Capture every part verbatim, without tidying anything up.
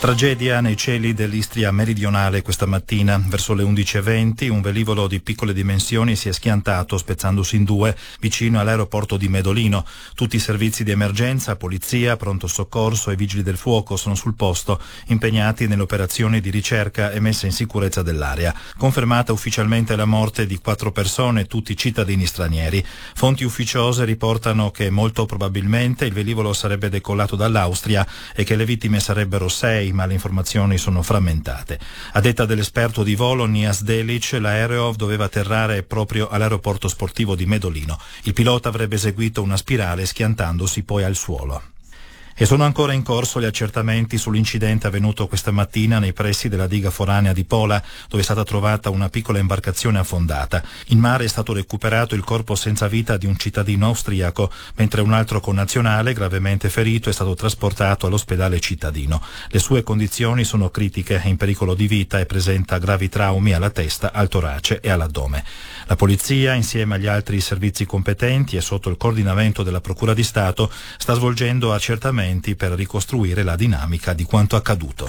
Tragedia nei cieli dell'Istria meridionale questa mattina. Verso le undici e venti un velivolo di piccole dimensioni si è schiantato spezzandosi in due vicino all'aeroporto di Medolino. Tutti i servizi di emergenza, polizia, pronto soccorso e vigili del fuoco sono sul posto, impegnati nelle operazioni di ricerca e messa in sicurezza dell'area. Confermata ufficialmente la morte di quattro persone, tutti cittadini stranieri. Fonti ufficiose riportano che molto probabilmente il velivolo sarebbe decollato dall'Austria e che le vittime sarebbero sei, ma le informazioni sono frammentate. A detta dell'esperto di volo Nias Delic, l'aereo doveva atterrare proprio all'aeroporto sportivo di Medolino. Il pilota avrebbe eseguito una spirale schiantandosi poi al suolo. E sono ancora in corso gli accertamenti sull'incidente avvenuto questa mattina nei pressi della diga foranea di Pola, dove è stata trovata una piccola imbarcazione affondata. In mare è stato recuperato il corpo senza vita di un cittadino austriaco, mentre un altro connazionale, gravemente ferito, è stato trasportato all'ospedale cittadino. Le sue condizioni sono critiche, è in pericolo di vita e presenta gravi traumi alla testa, al torace e all'addome. La polizia, insieme agli altri servizi competenti e sotto il coordinamento della Procura di Stato, sta svolgendo accertamenti per ricostruire la dinamica di quanto accaduto.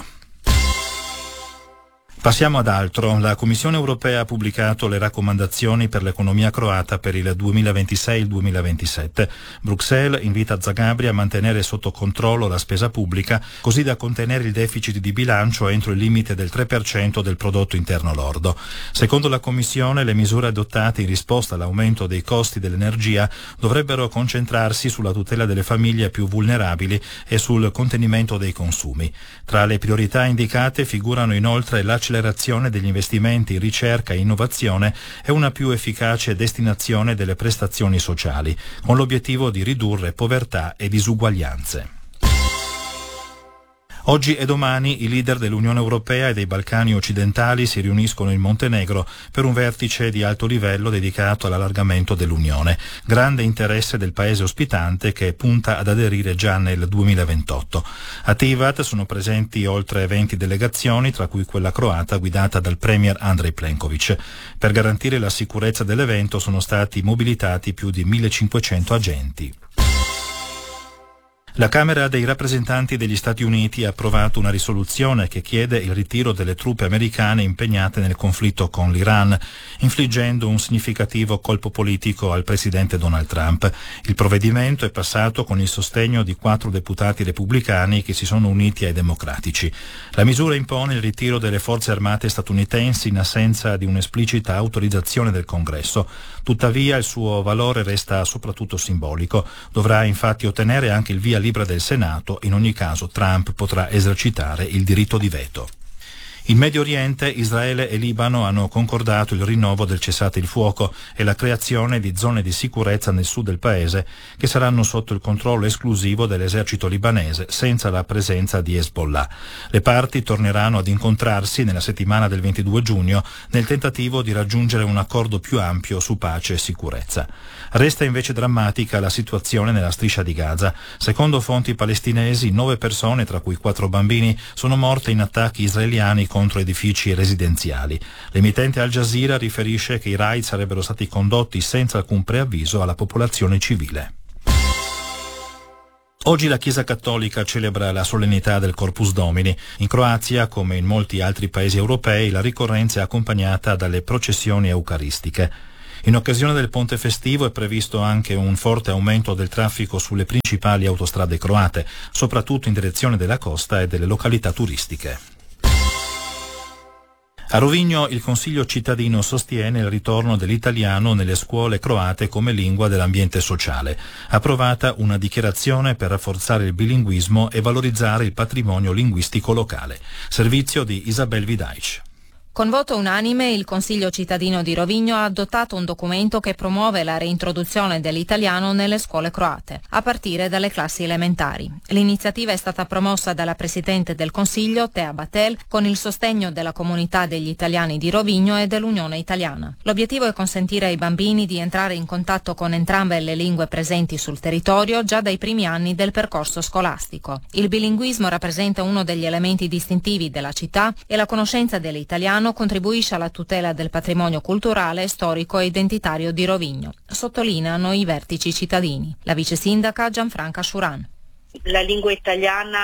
Passiamo ad altro. La Commissione europea ha pubblicato le raccomandazioni per l'economia croata per il duemilaventisei duemilaventisette. Bruxelles invita Zagabria a mantenere sotto controllo la spesa pubblica, così da contenere il deficit di bilancio entro il limite del tre per cento del prodotto interno lordo. Secondo la Commissione, le misure adottate in risposta all'aumento dei costi dell'energia dovrebbero concentrarsi sulla tutela delle famiglie più vulnerabili e sul contenimento dei consumi. Tra le priorità indicate figurano inoltre l'accelerazione degli investimenti in ricerca e innovazione e una più efficace destinazione delle prestazioni sociali, con l'obiettivo di ridurre povertà e disuguaglianze. Oggi e domani i leader dell'Unione Europea e dei Balcani occidentali si riuniscono in Montenegro per un vertice di alto livello dedicato all'allargamento dell'Unione. Grande interesse del paese ospitante che punta ad aderire già nel duemilaventotto. A Tivat sono presenti oltre venti delegazioni, tra cui quella croata guidata dal premier Andrej Plenković. Per garantire la sicurezza dell'evento sono stati mobilitati più di millecinquecento agenti. La Camera dei rappresentanti degli Stati Uniti ha approvato una risoluzione che chiede il ritiro delle truppe americane impegnate nel conflitto con l'Iran, infliggendo un significativo colpo politico al presidente Donald Trump. Il provvedimento è passato con il sostegno di quattro deputati repubblicani che si sono uniti ai democratici. La misura impone il ritiro delle forze armate statunitensi in assenza di un'esplicita autorizzazione del Congresso. Tuttavia il suo valore resta soprattutto simbolico. Dovrà infatti ottenere anche il via libera del Senato. In ogni caso Trump potrà esercitare il diritto di veto. In Medio Oriente, Israele e Libano hanno concordato il rinnovo del cessate il fuoco e la creazione di zone di sicurezza nel sud del paese che saranno sotto il controllo esclusivo dell'esercito libanese senza la presenza di Hezbollah. Le parti torneranno ad incontrarsi nella settimana del ventidue giugno nel tentativo di raggiungere un accordo più ampio su pace e sicurezza. Resta invece drammatica la situazione nella striscia di Gaza. Secondo fonti palestinesi, nove persone, tra cui quattro bambini, sono morte in attacchi israeliani contro edifici residenziali. L'emittente Al Jazeera riferisce che i raid sarebbero stati condotti senza alcun preavviso alla popolazione civile. Oggi la Chiesa Cattolica celebra la solennità del Corpus Domini. In Croazia, come in molti altri paesi europei, la ricorrenza è accompagnata dalle processioni eucaristiche. In occasione del ponte festivo è previsto anche un forte aumento del traffico sulle principali autostrade croate, soprattutto in direzione della costa e delle località turistiche. A Rovigno il Consiglio cittadino sostiene il ritorno dell'italiano nelle scuole croate come lingua dell'ambiente sociale. Approvata una dichiarazione per rafforzare il bilinguismo e valorizzare il patrimonio linguistico locale. Servizio di Isabel Vidaic. Con voto unanime il Consiglio cittadino di Rovigno ha adottato un documento che promuove la reintroduzione dell'italiano nelle scuole croate, a partire dalle classi elementari. L'iniziativa è stata promossa dalla Presidente del Consiglio, Tea Batel, con il sostegno della comunità degli italiani di Rovigno e dell'Unione Italiana. L'obiettivo è consentire ai bambini di entrare in contatto con entrambe le lingue presenti sul territorio già dai primi anni del percorso scolastico. Il bilinguismo rappresenta uno degli elementi distintivi della città e la conoscenza dell'italiano contribuisce alla tutela del patrimonio culturale, storico e identitario di Rovigno, sottolineano i vertici cittadini. La vice sindaca Gianfranca Sciuran. La lingua italiana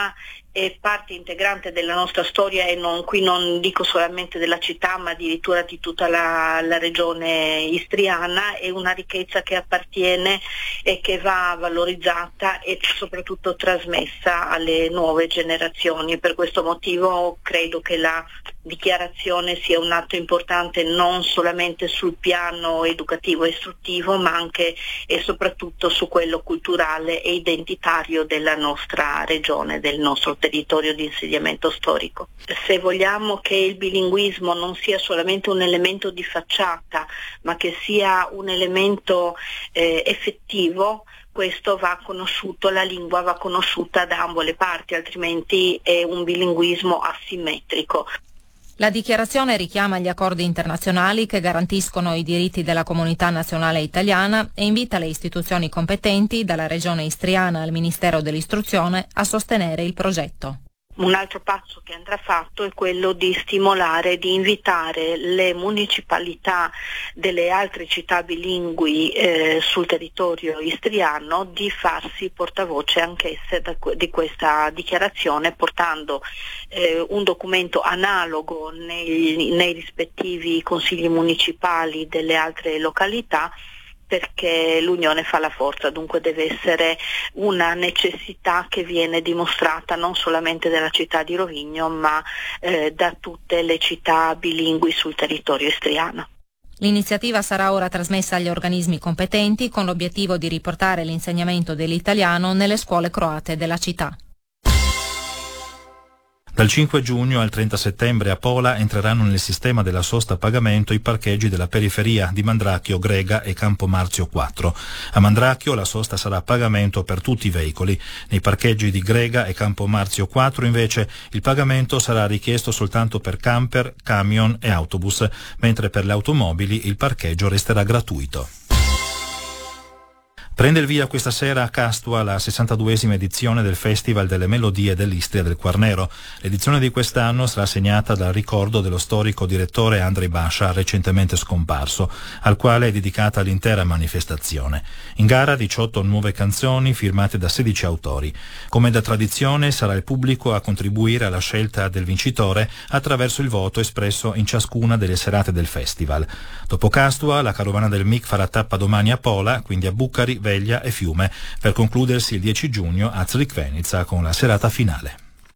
è parte integrante della nostra storia e non, qui non dico solamente della città ma addirittura di tutta la, la regione istriana, è una ricchezza che appartiene e che va valorizzata e soprattutto trasmessa alle nuove generazioni. Per questo motivo credo che la dichiarazione sia un atto importante non solamente sul piano educativo e istruttivo ma anche e soprattutto su quello culturale e identitario della nostra regione, del nostro territorio di insediamento storico. Se vogliamo che il bilinguismo non sia solamente un elemento di facciata ma che sia un elemento eh, effettivo, questo va conosciuto, la lingua va conosciuta da ambo le parti, altrimenti è un bilinguismo asimmetrico. La dichiarazione richiama gli accordi internazionali che garantiscono i diritti della comunità nazionale italiana e invita le istituzioni competenti, dalla Regione Istriana al Ministero dell'Istruzione, a sostenere il progetto. Un altro passo che andrà fatto è quello di stimolare, di invitare le municipalità delle altre città bilingui eh, sul territorio istriano di farsi portavoce anch'esse da, di questa dichiarazione, portando eh, un documento analogo nei, nei rispettivi consigli municipali delle altre località, perché l'unione fa la forza, dunque deve essere una necessità che viene dimostrata non solamente dalla città di Rovigno ma eh, da tutte le città bilingui sul territorio istriano. L'iniziativa sarà ora trasmessa agli organismi competenti con l'obiettivo di riportare l'insegnamento dell'italiano nelle scuole croate della città. Dal cinque giugno al trenta settembre a Pola entreranno nel sistema della sosta a pagamento i parcheggi della periferia di Mandrachio, Grega e Campo Marzio quattro. A Mandrachio la sosta sarà a pagamento per tutti i veicoli. Nei parcheggi di Grega e Campo Marzio quattro invece il pagamento sarà richiesto soltanto per camper, camion e autobus, mentre per le automobili il parcheggio resterà gratuito. Prende il via questa sera a Castua la sessantaduesima edizione del Festival delle Melodie dell'Istria del Quarnero. L'edizione di quest'anno sarà segnata dal ricordo dello storico direttore Andrei Bascia, recentemente scomparso, al quale è dedicata l'intera manifestazione. In gara diciotto nuove canzoni firmate da sedici autori. Come da tradizione sarà il pubblico a contribuire alla scelta del vincitore attraverso il voto espresso in ciascuna delle serate del festival. Dopo Castua, la carovana del M I C farà tappa domani a Pola, quindi a Bucari, Veglia e Fiume, per concludersi il dieci giugno a Crikvenica con la serata finale.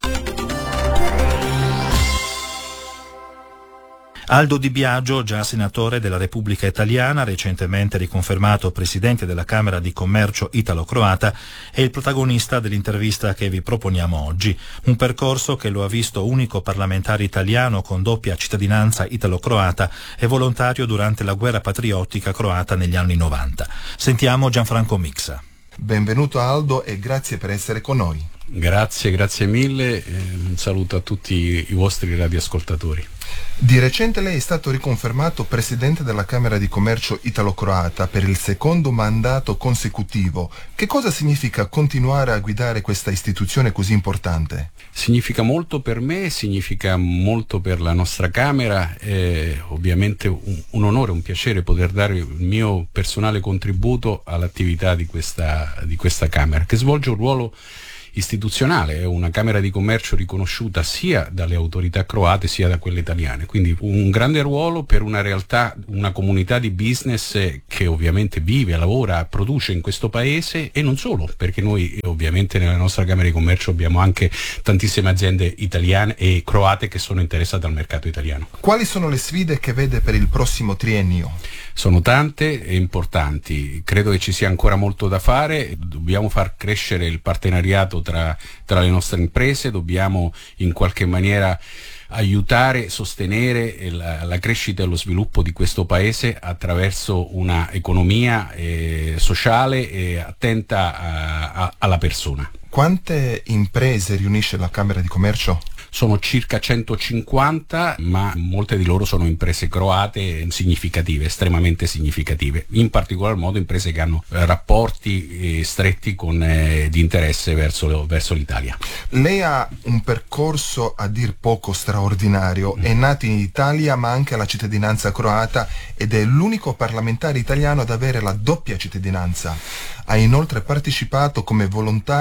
Aldo Di Biagio, già senatore della Repubblica Italiana, recentemente riconfermato presidente della Camera di Commercio italo-croata, è il protagonista dell'intervista che vi proponiamo oggi. Un percorso che lo ha visto unico parlamentare italiano con doppia cittadinanza italo-croata e volontario durante la guerra patriottica croata negli anni novanta. Sentiamo Gianfranco Mixa. Benvenuto Aldo e grazie per essere con noi. Grazie, grazie mille. Eh, un saluto a tutti i vostri radioascoltatori. Di recente lei è stato riconfermato presidente della Camera di Commercio italo-croata per il secondo mandato consecutivo. Che cosa significa continuare a guidare questa istituzione così importante? Significa molto per me, significa molto per la nostra Camera, è ovviamente un, un onore, un piacere poter dare il mio personale contributo all'attività di questa, di questa Camera, che svolge un ruolo istituzionale, è una Camera di Commercio riconosciuta sia dalle autorità croate sia da quelle italiane, quindi un grande ruolo per una realtà, una comunità di business che ovviamente vive, lavora, produce in questo paese e non solo, perché noi ovviamente nella nostra Camera di Commercio abbiamo anche tantissime aziende italiane e croate che sono interessate al mercato italiano. Quali sono le sfide che vede per il prossimo triennio? Sono tante e importanti, credo che ci sia ancora molto da fare, dobbiamo far crescere il partenariato tra, tra le nostre imprese, dobbiamo in qualche maniera aiutare, sostenere la, la crescita e lo sviluppo di questo paese attraverso una economia eh, sociale e attenta a, a, alla persona. Quante imprese riunisce la Camera di Commercio? Sono circa centocinquanta, ma molte di loro sono imprese croate significative, estremamente significative, in particolar modo imprese che hanno eh, rapporti eh, stretti con, eh, di interesse verso, verso l'Italia. Lei ha un percorso a dir poco straordinario, è nato in Italia ma anche la cittadinanza croata ed è l'unico parlamentare italiano ad avere la doppia cittadinanza. Ha inoltre partecipato come volontario alla guerra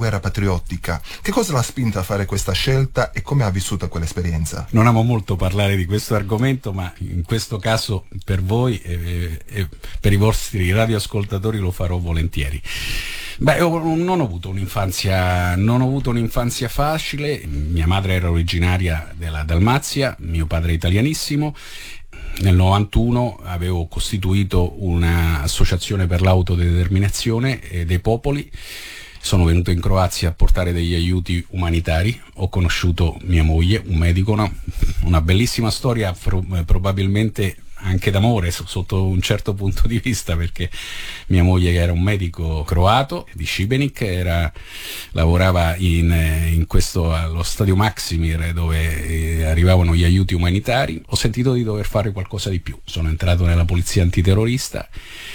guerra patriottica. Che cosa l'ha spinta a fare questa scelta e come ha vissuto quell'esperienza? Non amo molto parlare di questo argomento, ma in questo caso per voi e, e per i vostri radioascoltatori lo farò volentieri. Beh, non ho avuto un'infanzia, non ho avuto un'infanzia facile. Mia madre era originaria della Dalmazia, mio padre è italianissimo. Nel novantuno avevo costituito un'associazione per l'autodeterminazione dei popoli. Sono venuto in Croazia a portare degli aiuti umanitari. Ho conosciuto mia moglie, un medico, una, una bellissima storia, pro, probabilmente anche d'amore sotto un certo punto di vista, perché mia moglie era un medico croato di Šibenik, era, lavorava in, in questo allo stadio Maksimir dove arrivavano gli aiuti umanitari. Ho sentito di dover fare qualcosa di più, sono entrato nella polizia antiterrorista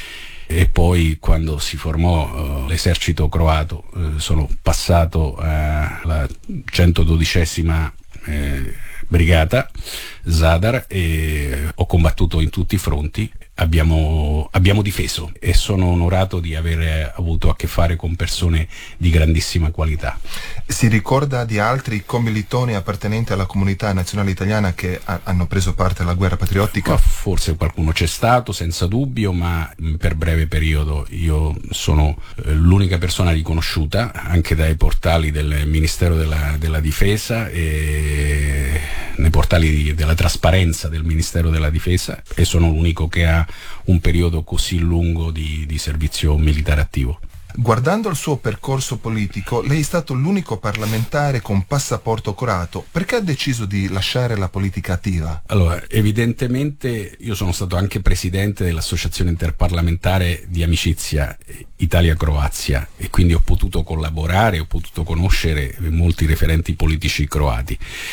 e poi quando si formò uh, l'esercito croato uh, sono passato alla centododicesima eh, brigata Zadar e ho combattuto in tutti i fronti. Abbiamo, abbiamo difeso e sono onorato di aver avuto a che fare con persone di grandissima qualità. Si ricorda di altri commilitoni appartenenti alla comunità nazionale italiana che ha, hanno preso parte alla guerra patriottica? Forse qualcuno c'è stato, senza dubbio, ma per breve periodo. Io sono eh, l'unica persona riconosciuta anche dai portali del Ministero della, della Difesa e nei portali di, della trasparenza del Ministero della Difesa, e sono l'unico che ha un periodo così lungo di, di servizio militare attivo. Guardando il suo percorso politico, lei è stato l'unico parlamentare con passaporto croato. Perché ha deciso di lasciare la politica attiva? Allora, evidentemente io sono stato anche presidente dell'Associazione Interparlamentare di Amicizia Italia-Croazia e quindi ho potuto collaborare, ho potuto conoscere molti referenti politici croati.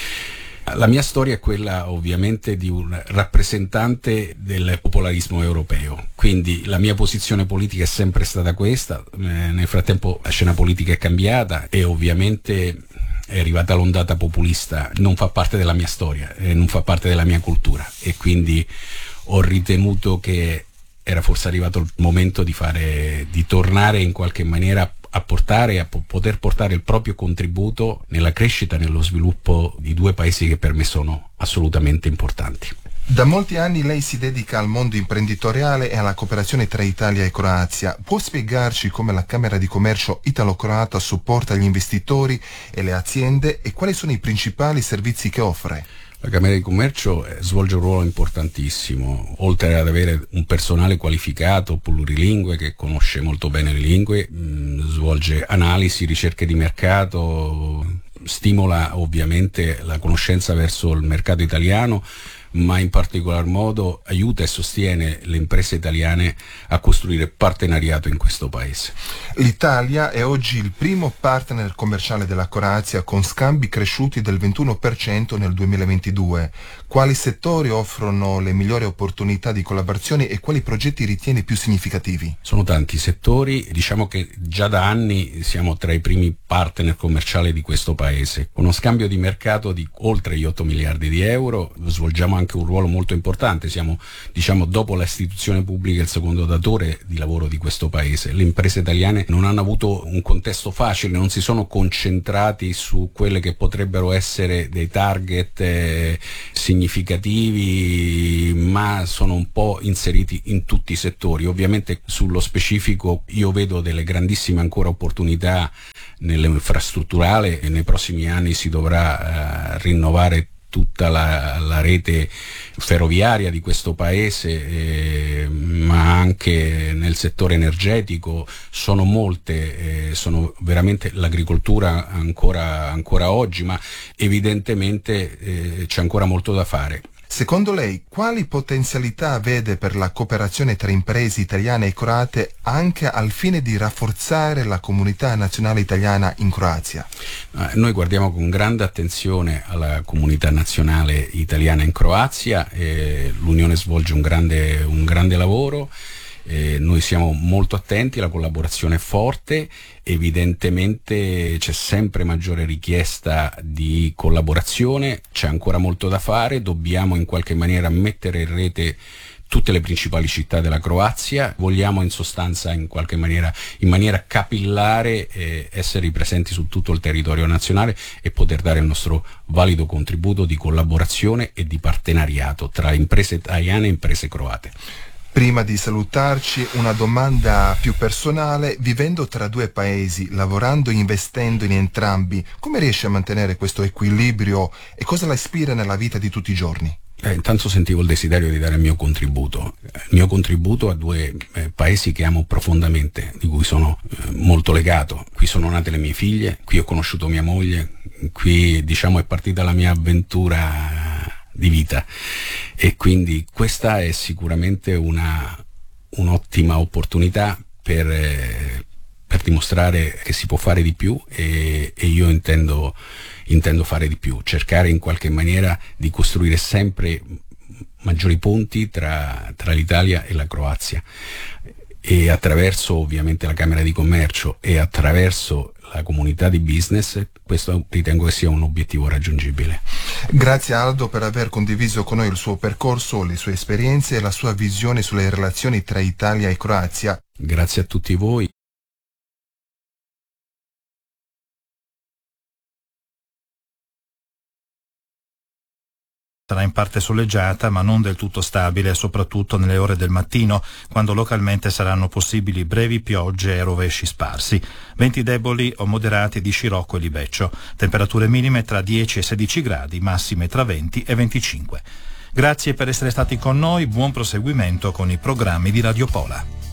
La mia storia è quella ovviamente di un rappresentante del popolarismo europeo, quindi la mia posizione politica è sempre stata questa. Eh, nel frattempo la scena politica è cambiata e ovviamente è arrivata l'ondata populista, non fa parte della mia storia, eh, non fa parte della mia cultura, e quindi ho ritenuto che era forse arrivato il momento di fare, di tornare in qualche maniera a portare, a po- poter portare il proprio contributo nella crescita e nello sviluppo di due paesi che per me sono assolutamente importanti. Da molti anni lei si dedica al mondo imprenditoriale e alla cooperazione tra Italia e Croazia. Può spiegarci come la Camera di Commercio italo-croata supporta gli investitori e le aziende e quali sono i principali servizi che offre? La Camera di Commercio svolge un ruolo importantissimo, oltre ad avere un personale qualificato, plurilingue, che conosce molto bene le lingue, mh, svolge analisi, ricerche di mercato, stimola ovviamente la conoscenza verso il mercato italiano, ma in particolar modo aiuta e sostiene le imprese italiane a costruire partenariato in questo paese. L'Italia è oggi il primo partner commerciale della Croazia, con scambi cresciuti del ventuno per cento nel duemilaventidue. Quali settori offrono le migliori opportunità di collaborazione e quali progetti ritiene più significativi? Sono tanti settori, diciamo che già da anni siamo tra i primi partner commerciali di questo paese. Uno scambio di mercato di oltre gli otto miliardi di euro, svolgiamo anche un ruolo molto importante, siamo, diciamo, dopo l'istituzione pubblica il secondo datore di lavoro di questo paese. Le imprese italiane non hanno avuto un contesto facile, non si sono concentrati su quelle che potrebbero essere dei target eh, significativi, ma sono un po' inseriti in tutti i settori. Ovviamente sullo specifico io vedo delle grandissime ancora opportunità nell'infrastrutturale e nei prossimi anni si dovrà eh, rinnovare tutta la, la rete ferroviaria di questo paese, eh, ma anche nel settore energetico sono molte, eh, sono veramente l'agricoltura ancora, ancora oggi, ma evidentemente eh, c'è ancora molto da fare. Secondo lei, quali potenzialità vede per la cooperazione tra imprese italiane e croate anche al fine di rafforzare la comunità nazionale italiana in Croazia? Noi guardiamo con grande attenzione alla comunità nazionale italiana in Croazia, e l'Unione svolge un grande, un grande lavoro. Eh, noi siamo molto attenti, la collaborazione è forte, evidentemente c'è sempre maggiore richiesta di collaborazione, c'è ancora molto da fare, dobbiamo in qualche maniera mettere in rete tutte le principali città della Croazia. Vogliamo in sostanza in qualche maniera, in maniera capillare, eh, essere presenti su tutto il territorio nazionale e poter dare il nostro valido contributo di collaborazione e di partenariato tra imprese italiane e imprese croate. Prima di salutarci, una domanda più personale: vivendo tra due paesi, lavorando e investendo in entrambi, come riesce a mantenere questo equilibrio e cosa la ispira nella vita di tutti i giorni? Eh, intanto sentivo il desiderio di dare il mio contributo, il mio contributo a due eh, paesi che amo profondamente, di cui sono eh, molto legato. Qui sono nate le mie figlie, qui ho conosciuto mia moglie, qui diciamo è partita la mia avventura di vita, e quindi questa è sicuramente una un'ottima opportunità per, eh, per dimostrare che si può fare di più, e, e io intendo intendo fare di più, cercare in qualche maniera di costruire sempre maggiori ponti tra, tra l'Italia e la Croazia, e attraverso ovviamente la Camera di Commercio e attraverso la comunità di business. Questo ritengo che sia un obiettivo raggiungibile. Grazie Aldo per aver condiviso con noi il suo percorso, le sue esperienze e la sua visione sulle relazioni tra Italia e Croazia. Grazie a tutti voi. Sarà in parte soleggiata, ma non del tutto stabile, soprattutto nelle ore del mattino, quando localmente saranno possibili brevi piogge e rovesci sparsi. Venti deboli o moderati di scirocco e libeccio. Temperature minime tra dieci e sedici gradi, massime tra venti e venticinque. Grazie per essere stati con noi, buon proseguimento con i programmi di Radio Pola.